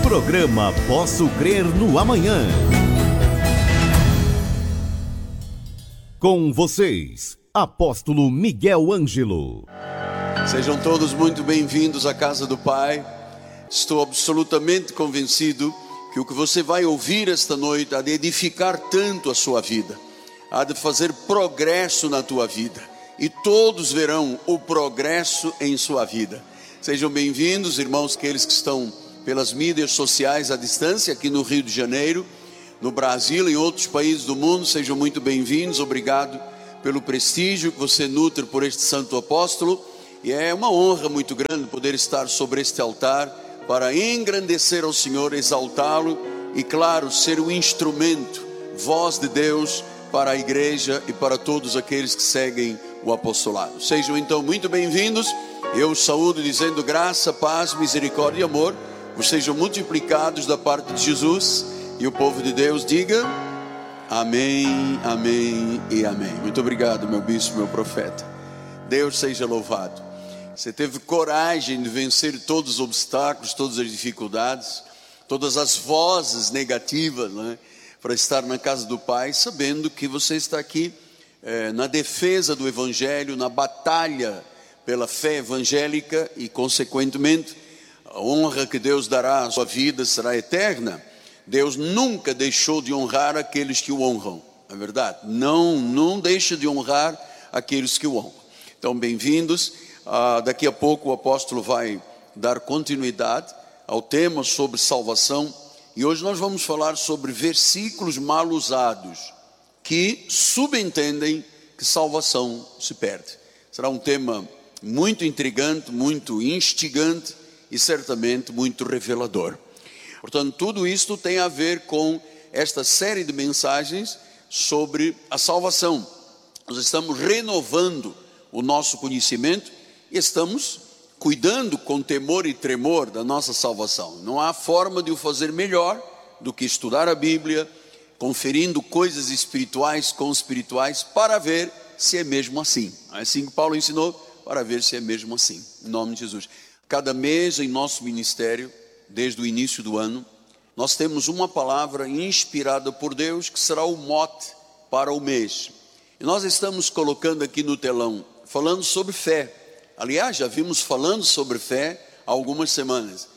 Programa Posso Crer no Amanhã. Com vocês, Apóstolo Miguel Ângelo. Sejam todos muito bem-vindos à casa do Pai. Estou absolutamente convencido que o que você vai ouvir esta noite há de edificar tanto a sua vida, há de fazer progresso na tua vida, e todos verão o progresso em sua vida. Sejam bem-vindos, irmãos, aqueles que estão pelas mídias sociais à distância, aqui no Rio de Janeiro, no Brasil e em outros países do mundo. Sejam muito bem-vindos. Obrigado pelo prestígio que você nutre por este santo apóstolo, e é uma honra muito grande poder estar sobre este altar para engrandecer ao Senhor, exaltá-lo e, claro, ser o instrumento, voz de Deus para a igreja e para todos aqueles que seguem o apostolado. Sejam então muito bem-vindos. Eu os saúdo dizendo graça, paz, misericórdia e amor vos sejam multiplicados da parte de Jesus, e o povo de Deus diga amém, amém e amém. Muito obrigado, meu bispo, meu profeta. Deus seja louvado. Você teve coragem de vencer todos os obstáculos, todas as dificuldades, todas as vozes negativas, né, para estar na casa do Pai, sabendo que você está aqui na defesa do Evangelho, na batalha pela fé evangélica, e consequentemente a honra que Deus dará à sua vida será eterna. Deus nunca deixou de honrar aqueles que o honram, é verdade? Não deixa de honrar aqueles que o honram. Então, bem-vindos. Daqui a pouco o apóstolo vai dar continuidade ao tema sobre salvação, e hoje nós vamos falar sobre versículos mal usados que subentendem que salvação se perde. Será um tema muito intrigante, muito instigante e certamente muito revelador. Portanto, tudo isto tem a ver com esta série de mensagens sobre a salvação. Nós estamos renovando o nosso conhecimento e estamos cuidando com temor e tremor da nossa salvação. Não há forma de o fazer melhor do que estudar a Bíblia, conferindo coisas espirituais com espirituais, para ver se é mesmo assim. É assim que Paulo ensinou, para ver se é mesmo assim, em nome de Jesus. Cada mês em nosso ministério, desde o início do ano, nós temos uma palavra inspirada por Deus, que será o mote para o mês. E nós estamos colocando aqui no telão, falando sobre fé. Aliás, já vimos falando sobre fé há algumas semanas.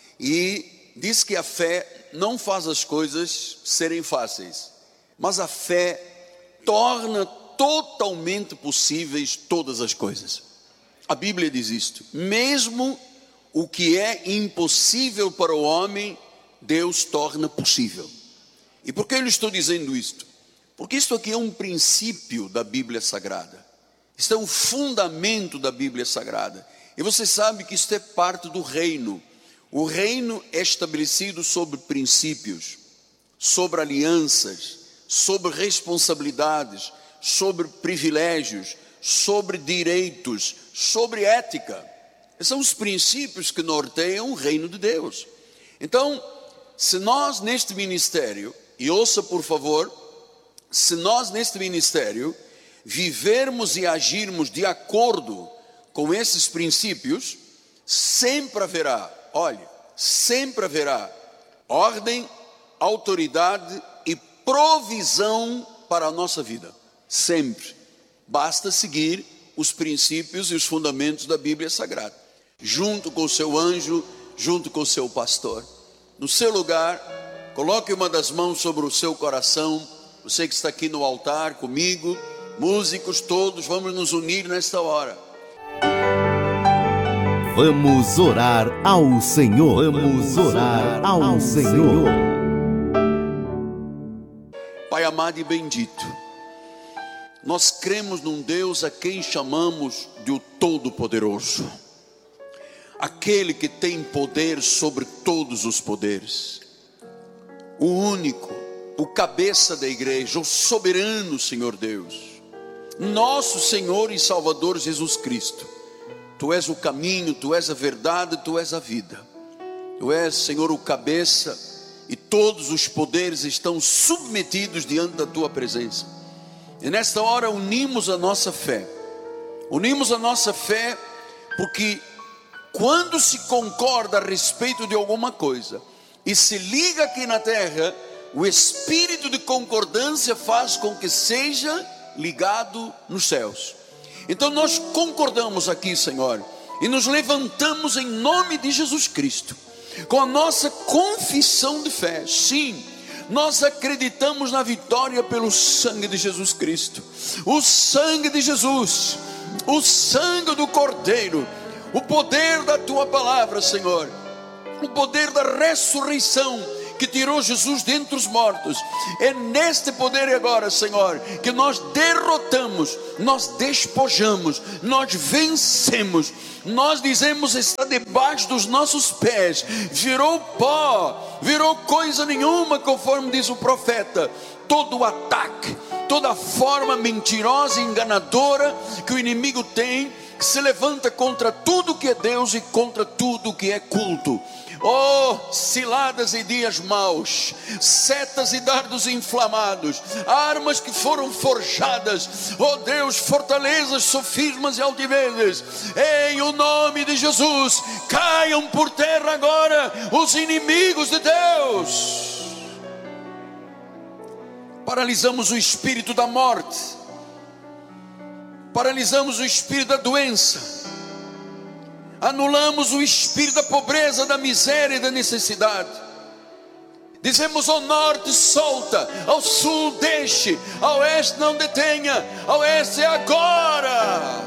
E diz que a fé não faz as coisas serem fáceis, mas a fé torna totalmente possíveis todas as coisas. A Bíblia diz isto: mesmo o que é impossível para o homem, Deus torna possível. E por que eu estou dizendo isto? Porque isto aqui é um princípio da Bíblia Sagrada. Isto é um fundamento da Bíblia Sagrada. E você sabe que isto é parte do reino. O reino é estabelecido sobre princípios, sobre alianças, sobre responsabilidades, sobre privilégios, sobre direitos, sobre ética. São os princípios que norteiam o reino de Deus. Então, se nós neste ministério, e ouça por favor, se nós neste ministério vivermos e agirmos de acordo com esses princípios, sempre haverá, sempre haverá ordem, autoridade e provisão para a nossa vida. Sempre. Basta seguir os princípios e os fundamentos da Bíblia Sagrada, junto com o seu anjo, junto com o seu pastor. No seu lugar, coloque uma das mãos sobre o seu coração. Você que está aqui no altar comigo, músicos todos, vamos nos unir nesta hora. Vamos orar ao Senhor. Vamos orar ao Senhor. Pai amado e bendito, nós cremos num Deus a quem chamamos de o Todo-Poderoso, aquele que tem poder sobre todos os poderes, o único, o cabeça da igreja, o soberano Senhor Deus, nosso Senhor e Salvador Jesus Cristo. Tu és o caminho, Tu és a verdade, Tu és a vida. Tu és, Senhor, o cabeça, e todos os poderes estão submetidos diante da Tua presença. E nesta hora unimos a nossa fé. Unimos a nossa fé porque quando se concorda a respeito de alguma coisa, e se liga aqui na terra, o espírito de concordância faz com que seja ligado nos céus. Então nós concordamos aqui, Senhor, e nos levantamos em nome de Jesus Cristo, com a nossa confissão de fé. Sim, nós acreditamos na vitória pelo sangue de Jesus Cristo, o sangue de Jesus, o sangue do Cordeiro, o poder da tua palavra, Senhor, o poder da ressurreição que tirou Jesus dentre os mortos. É neste poder agora, Senhor, que nós derrotamos, nós despojamos, nós vencemos. Nós dizemos: está debaixo dos nossos pés, virou pó, virou coisa nenhuma, conforme diz o profeta. Todo o ataque, toda forma mentirosa e enganadora que o inimigo tem, que se levanta contra tudo que é Deus e contra tudo que é culto. Oh, ciladas e dias maus, setas e dardos inflamados, armas que foram forjadas, oh Deus, fortalezas, sofismas e altivezes, em o nome de Jesus, caiam por terra agora os inimigos de Deus. Paralisamos o espírito da morte, paralisamos o espírito da doença, anulamos o espírito da pobreza, da miséria e da necessidade. Dizemos ao norte: solta, ao sul deixe, ao oeste não detenha, ao oeste é agora,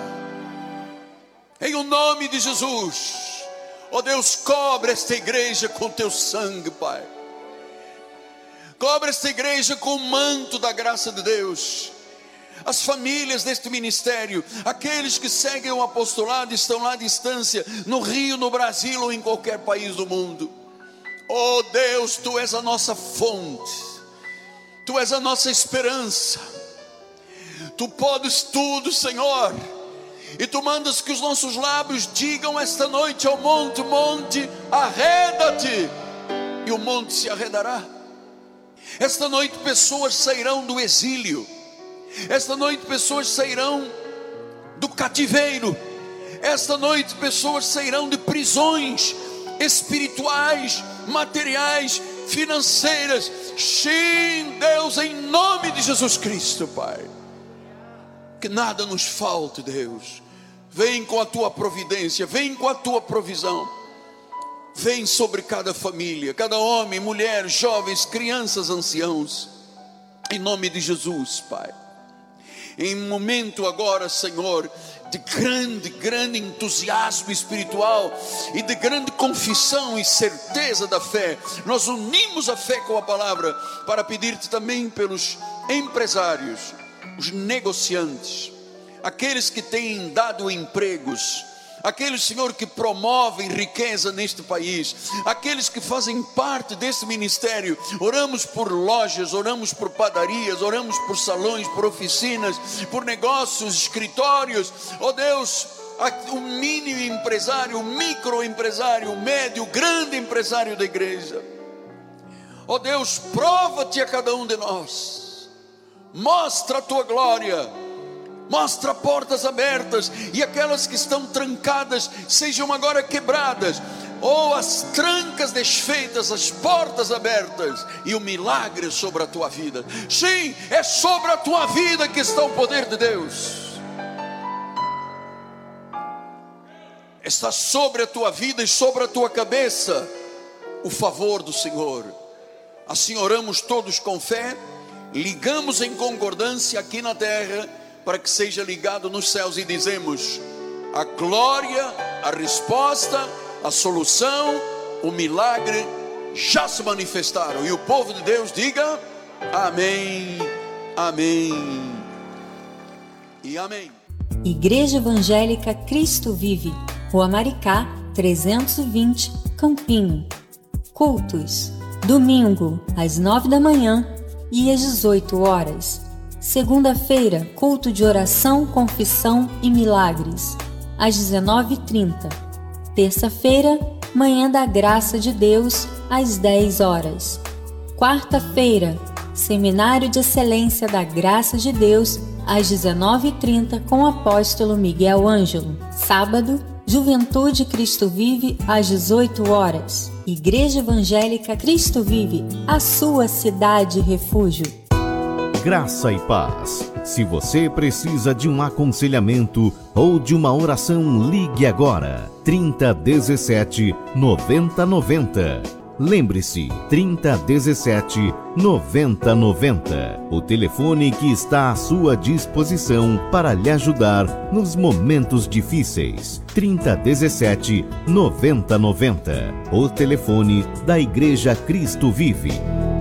em o nome de Jesus. Ó Deus, cobre esta igreja com teu sangue, Pai. Cobre esta igreja com o manto da graça de Deus. As famílias deste ministério, aqueles que seguem o apostolado, estão lá à distância, no Rio, no Brasil ou em qualquer país do mundo. Oh Deus, Tu és a nossa fonte, Tu és a nossa esperança, Tu podes tudo, Senhor, e Tu mandas que os nossos lábios digam esta noite ao monte: monte, arreda-te, e o monte se arredará. Esta noite pessoas sairão do exílio, esta noite pessoas sairão do cativeiro, esta noite pessoas sairão de prisões espirituais, materiais, financeiras. Sim, Deus, em nome de Jesus Cristo, Pai, que nada nos falte, Deus. Vem com a tua providência, vem com a tua provisão, vem sobre cada família, cada homem, mulher, jovens, crianças, anciãos, em nome de Jesus, Pai. Em um momento agora, Senhor, de grande entusiasmo espiritual e de grande confissão e certeza da fé, nós unimos a fé com a palavra para pedir-te também pelos empresários, os negociantes, aqueles que têm dado empregos, aqueles, Senhor, que promovem riqueza neste país, aqueles que fazem parte desse ministério. Oramos por lojas, oramos por padarias, oramos por salões, por oficinas, por negócios, escritórios. Oh Deus, o mini empresário, o microempresário, o médio, o grande empresário da igreja. Oh Deus, prova-te a cada um de nós, mostra a tua glória, mostra portas abertas, e aquelas que estão trancadas sejam agora quebradas, ou as trancas desfeitas, as portas abertas, e o milagre sobre a tua vida. Sim, é sobre a tua vida que está o poder de Deus. Está sobre a tua vida e sobre a tua cabeça o favor do Senhor. Assim oramos todos com fé, ligamos em concordância aqui na terra, para que seja ligado nos céus, e dizemos: a glória, a resposta, a solução, o milagre já se manifestaram. E o povo de Deus diga amém, amém e amém. Igreja Evangélica Cristo Vive, Rua Maricá, 320, Campinho. Cultos: domingo às 9 da manhã e às 18 horas. Segunda-feira, culto de oração, confissão e milagres, às 19h30. Terça-feira, manhã da graça de Deus, às 10 horas. Quarta-feira, seminário de excelência da graça de Deus, às 19h30, com o apóstolo Miguel Ângelo. Sábado, Juventude Cristo Vive, às 18 horas. Igreja Evangélica Cristo Vive, a sua cidade refúgio. Graça e paz. Se você precisa de um aconselhamento ou de uma oração, ligue agora. 3017 9090. Lembre-se, 3017 9090. O telefone que está à sua disposição para lhe ajudar nos momentos difíceis. 3017 9090. O telefone da Igreja Cristo Vive.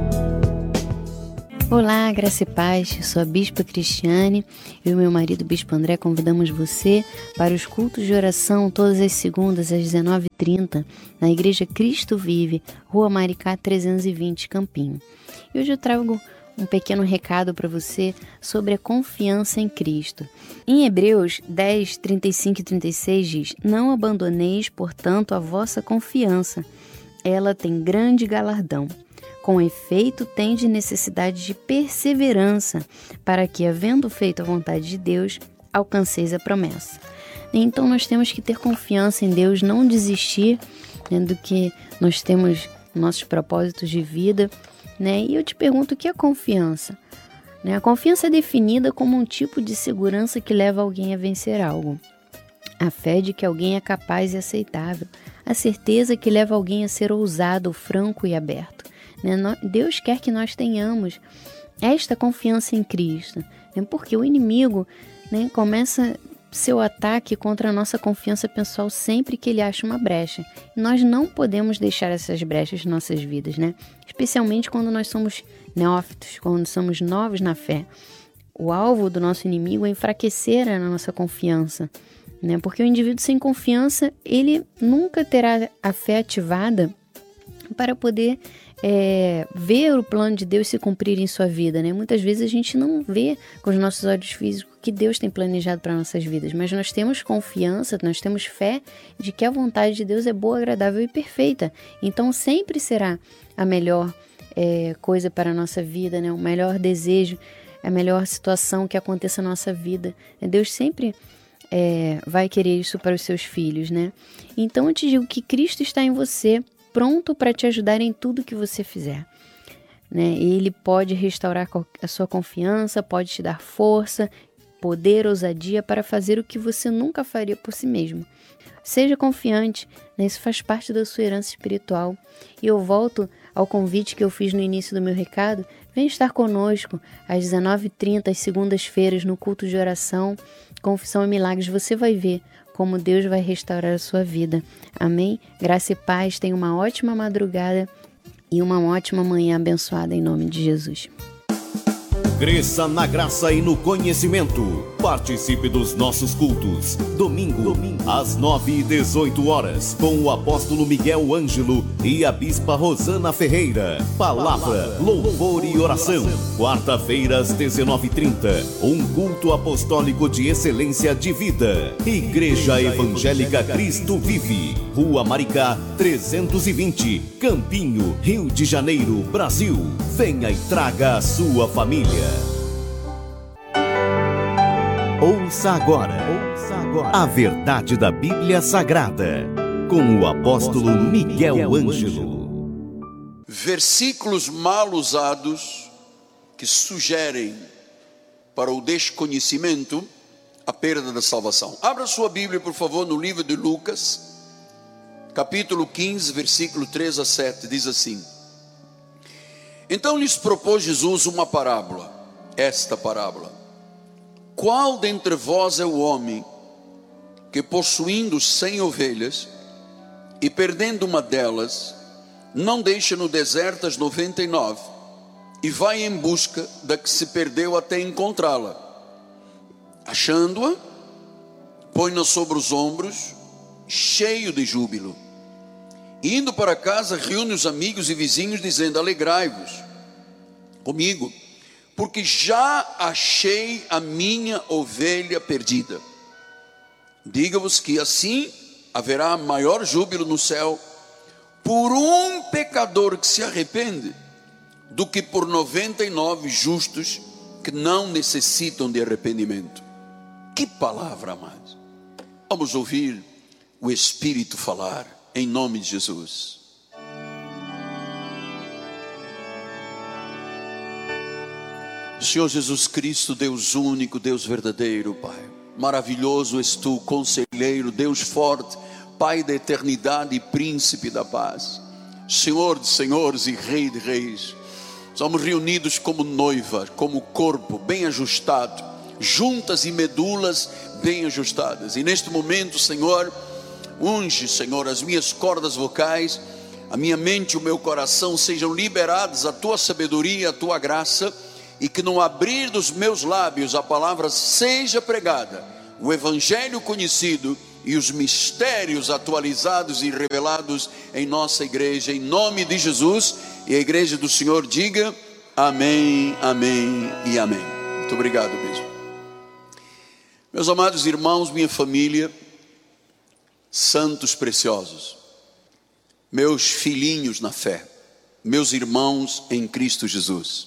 Olá, graça e paz, eu sou a Bispa Cristiane. Eu e meu marido, Bispo André, convidamos você para os cultos de oração todas as segundas às 19h30 na Igreja Cristo Vive, Rua Maricá 320, Campinho. E hoje eu trago um pequeno recado para você sobre a confiança em Cristo. Em Hebreus 10, 35 e 36 diz: Não abandoneis, portanto, a vossa confiança. Ela tem grande galardão. Com efeito, tende necessidade de perseverança, para que, havendo feito a vontade de Deus, alcanceis a promessa. Então, nós temos que ter confiança em Deus, não desistir, do que nós temos nossos propósitos de vida. E eu te pergunto, o que é confiança? A confiança é definida como um tipo de segurança que leva alguém a vencer algo. A fé de que alguém é capaz e aceitável. A certeza que leva alguém a ser ousado, franco e aberto. Deus quer que nós tenhamos esta confiança em Cristo, porque o inimigo começa seu ataque contra a nossa confiança pessoal sempre que ele acha uma brecha. Nós não podemos deixar essas brechas em nossas vidas, especialmente quando nós somos neófitos, quando somos novos na fé. O alvo do nosso inimigo é enfraquecer a nossa confiança, porque o indivíduo sem confiança, ele nunca terá a fé ativada para poder ver o plano de Deus se cumprir em sua vida, Muitas vezes a gente não vê com os nossos olhos físicos o que Deus tem planejado para nossas vidas, mas nós temos confiança, nós temos fé de que a vontade de Deus é boa, agradável e perfeita. Então sempre será a melhor coisa para a nossa vida, o melhor desejo, a melhor situação que aconteça na nossa vida. Deus sempre vai querer isso para os seus filhos, Então eu te digo que Cristo está em você, pronto para te ajudar em tudo que você fizer. Ele pode restaurar a sua confiança, pode te dar força, poder, ousadia para fazer o que você nunca faria por si mesmo. Seja confiante, isso faz parte da sua herança espiritual. E eu volto ao convite que eu fiz no início do meu recado. Vem estar conosco às 19h30, às segundas-feiras, no culto de oração, Confissão e Milagres. Você vai ver como Deus vai restaurar a sua vida. Amém? Graça e paz, tenha uma ótima madrugada e uma ótima manhã abençoada em nome de Jesus. Cresça na graça e no conhecimento. Participe dos nossos cultos. Domingo, às 9h18, com o apóstolo Miguel Ângelo e a bispa Rosana Ferreira. Palavra, louvor e oração. Quarta-feira, às 19h30, um culto apostólico de excelência de vida. Igreja Evangélica Cristo Vive, Rua Maricá 320, Campinho, Rio de Janeiro, Brasil. Venha e traga a sua família. Ouça agora a verdade da Bíblia Sagrada, com o apóstolo Miguel Ângelo. Versículos mal usados que sugerem para o desconhecimento a perda da salvação. Abra sua Bíblia, por favor, no livro de Lucas, capítulo 15, versículo 3 a 7, diz assim: Então lhes propôs Jesus uma parábola, esta parábola: Qual dentre vós é o homem que, possuindo 100 ovelhas e perdendo uma delas, não deixa no deserto as 99 e vai em busca da que se perdeu até encontrá-la? Achando-a, põe-na sobre os ombros, cheio de júbilo. E indo para casa, reúne os amigos e vizinhos, dizendo: Alegrai-vos comigo, porque já achei a minha ovelha perdida. Digo-vos que assim haverá maior júbilo no céu por um pecador que se arrepende, do que por 99 justos que não necessitam de arrependimento. Que palavra, amados! Vamos ouvir o Espírito falar, em nome de Jesus. Senhor Jesus Cristo, Deus único, Deus verdadeiro, Pai. Maravilhoso és tu, conselheiro, Deus forte, Pai da eternidade e príncipe da paz. Senhor de senhores e Rei de reis. Somos reunidos como noiva, como corpo bem ajustado, juntas e medulas bem ajustadas. E neste momento, Senhor, unge, Senhor, as minhas cordas vocais, a minha mente e o meu coração sejam liberados a tua sabedoria, a tua graça, e que no abrir dos meus lábios a palavra seja pregada, o evangelho conhecido e os mistérios atualizados e revelados em nossa igreja, em nome de Jesus. E a igreja do Senhor diga amém, amém e amém. Muito obrigado mesmo. Meus amados irmãos, minha família, santos preciosos, meus filhinhos na fé, meus irmãos em Cristo Jesus.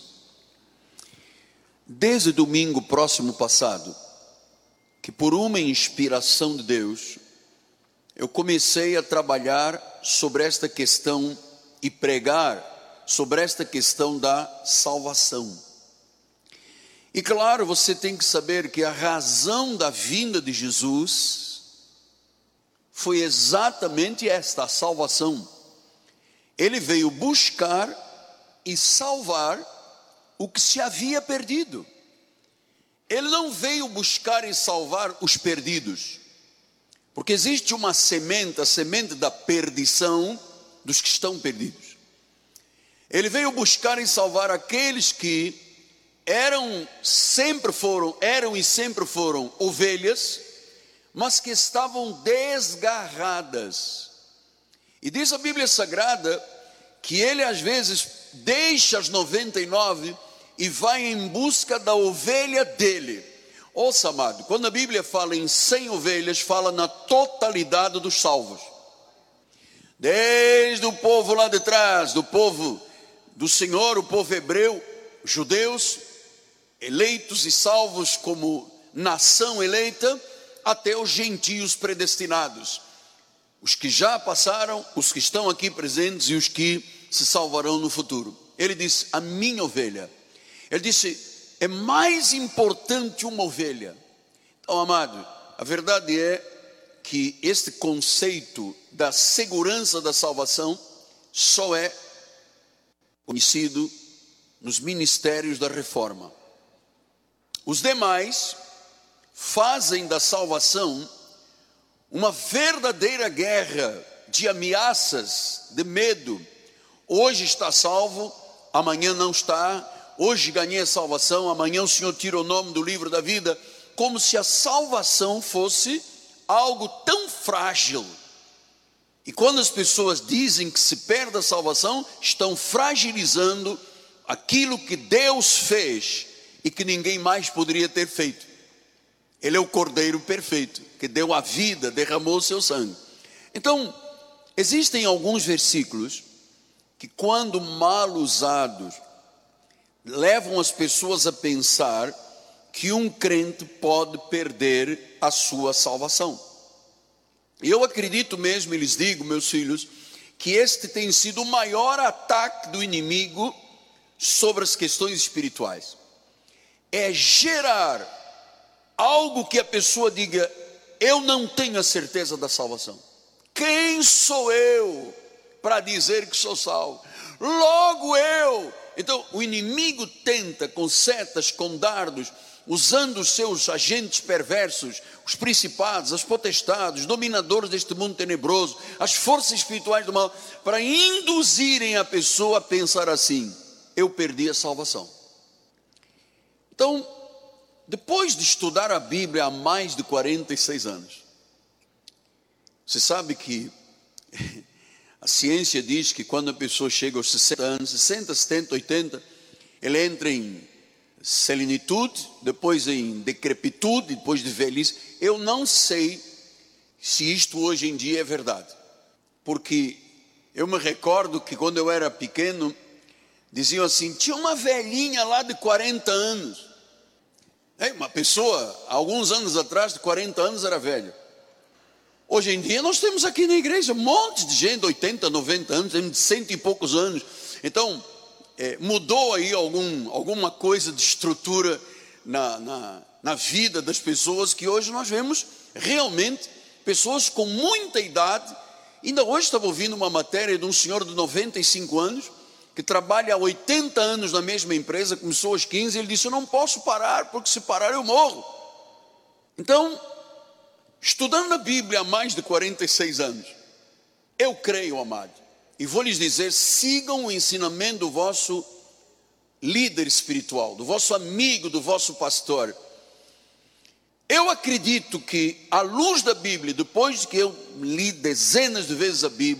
Desde domingo próximo passado, que por uma inspiração de Deus, eu comecei a trabalhar sobre esta questão e pregar sobre esta questão da salvação. E claro, você tem que saber que a razão da vinda de Jesus foi exatamente esta, a salvação. Ele veio buscar e salvar o que se havia perdido. Ele não veio buscar e salvar os perdidos, porque existe uma semente, a semente da perdição dos que estão perdidos. Ele veio buscar e salvar aqueles que eram e sempre foram ovelhas, mas que estavam desgarradas. E diz a Bíblia Sagrada que ele às vezes deixa as 99 e vai em busca da ovelha dele. Ouça, amado, quando a Bíblia fala em 100 ovelhas, fala na totalidade dos salvos. Desde o povo lá de trás, do povo do Senhor, o povo hebreu, judeus, eleitos e salvos como nação eleita, até os gentios predestinados. Os que já passaram, os que estão aqui presentes e os que se salvarão no futuro. Ele disse, a minha ovelha. Ele disse, é mais importante uma ovelha. Então, amado, a verdade é que este conceito da segurança da salvação só é conhecido nos ministérios da reforma. Os demais fazem da salvação uma verdadeira guerra de ameaças, de medo. Hoje está salvo, amanhã não está. Hoje ganhei a salvação, amanhã o Senhor tira o nome do livro da vida, como se a salvação fosse algo tão frágil. E quando as pessoas dizem que se perde a salvação, estão fragilizando aquilo que Deus fez e que ninguém mais poderia ter feito. Ele é o Cordeiro perfeito, que deu a vida, derramou o seu sangue. Então, existem alguns versículos que, quando mal usados, levam as pessoas a pensar que um crente pode perder a sua salvação. E eu acredito mesmo, e lhes digo, meus filhos, que este tem sido o maior ataque do inimigo sobre as questões espirituais. É gerar algo que a pessoa diga, eu não tenho a certeza da salvação. Quem sou eu para dizer que sou salvo? Logo eu. Então o inimigo tenta com setas, com dardos, usando os seus agentes perversos, os principados, as potestades, os dominadores deste mundo tenebroso, as forças espirituais do mal, para induzirem a pessoa a pensar assim, eu perdi a salvação. Então, depois de estudar a Bíblia há mais de 46 anos, você sabe que a ciência diz que quando a pessoa chega aos 60 anos, 60, 70, 80, ele entra em selenitude, depois em decrepitude, depois de velhice. Eu não sei se isto hoje em dia é verdade, porque eu me recordo que quando eu era pequeno, diziam assim, tinha uma velhinha lá de 40 anos. Uma pessoa, alguns anos atrás, de 40 anos era velha. Hoje em dia nós temos aqui na igreja um monte de gente, 80, 90 anos, de 100 e poucos anos. Então, mudou aí alguma coisa de estrutura na vida das pessoas, que hoje nós vemos realmente pessoas com muita idade. Ainda hoje estava ouvindo uma matéria de um senhor de 95 anos, que trabalha há 80 anos na mesma empresa, começou aos 15, ele disse: eu não posso parar, porque se parar eu morro. Então, estudando a Bíblia há mais de 46 anos, eu creio, amado, e vou lhes dizer: sigam o ensinamento do vosso líder espiritual, do vosso amigo, do vosso pastor. Eu acredito que, à luz da Bíblia, depois que eu li dezenas de vezes a Bíblia,